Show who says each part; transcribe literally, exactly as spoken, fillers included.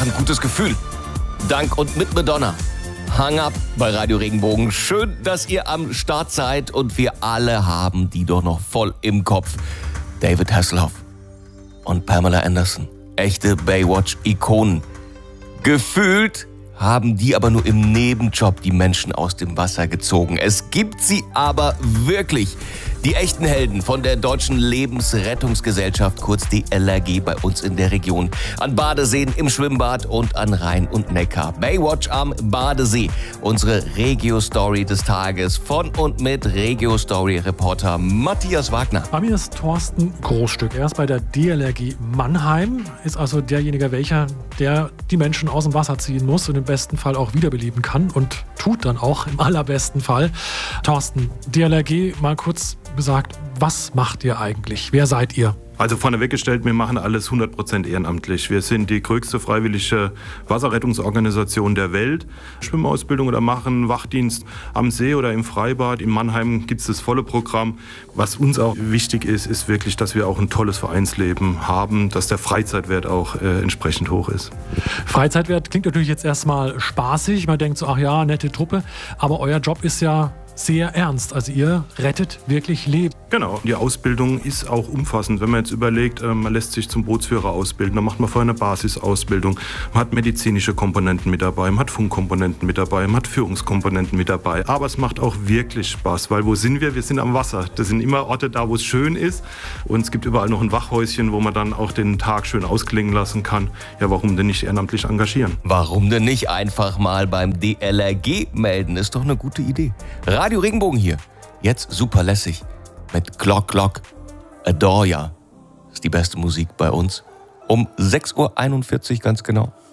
Speaker 1: ein gutes Gefühl. Dank und mit Madonna. Hang up bei Radio Regenbogen. Schön, dass ihr am Start seid und wir alle haben die doch noch voll im Kopf. David Hasselhoff und Pamela Anderson. Echte Baywatch-Ikonen. Gefühlt haben die aber nur im Nebenjob die Menschen aus dem Wasser gezogen. Es gibt sie aber wirklich. Die echten Helden von der Deutschen Lebensrettungsgesellschaft, kurz D L R G, bei uns in der Region. An Badeseen, im Schwimmbad und an Rhein und Neckar. Baywatch am Badesee. Unsere Regio-Story des Tages von und mit Regio-Story-Reporter Matthias Wagner.
Speaker 2: Bei mir ist Thorsten Großstück. Er ist bei der D L R G Mannheim. Ist also derjenige, welcher, der die Menschen aus dem Wasser ziehen muss und im besten Fall auch wiederbeleben kann und tut dann auch im allerbesten Fall. Thorsten, D L R G, mal kurz gesagt, was macht ihr eigentlich? Wer seid ihr?
Speaker 3: Also vorneweg gestellt, wir machen alles hundert Prozent ehrenamtlich. Wir sind die größte freiwillige Wasserrettungsorganisation der Welt. Schwimmausbildung oder machen Wachdienst am See oder im Freibad. In Mannheim gibt es das volle Programm. Was uns auch wichtig ist, ist wirklich, dass wir auch ein tolles Vereinsleben haben, dass der Freizeitwert auch äh, entsprechend hoch ist.
Speaker 2: Freizeitwert klingt natürlich jetzt erstmal spaßig. Man denkt so, ach ja, nette Truppe. Aber euer Job ist ja sehr ernst. Also ihr rettet wirklich Leben.
Speaker 3: Genau, die Ausbildung ist auch umfassend. Wenn man jetzt überlegt, man lässt sich zum Bootsführer ausbilden, dann macht man vorher eine Basisausbildung. Man hat medizinische Komponenten mit dabei, man hat Funkkomponenten mit dabei, man hat Führungskomponenten mit dabei. Aber es macht auch wirklich Spaß, weil wo sind wir? Wir sind am Wasser. Das sind immer Orte da, wo es schön ist. Und es gibt überall noch ein Wachhäuschen, wo man dann auch den Tag schön ausklingen lassen kann. Ja, warum denn nicht ehrenamtlich engagieren?
Speaker 1: Warum denn nicht einfach mal beim D L R G melden? Ist doch eine gute Idee. Radio Regenbogen hier. Jetzt super lässig. Mit Glock Glock. Adore Ya. Ist die beste Musik bei uns. Um sechs Uhr einundvierzig ganz genau.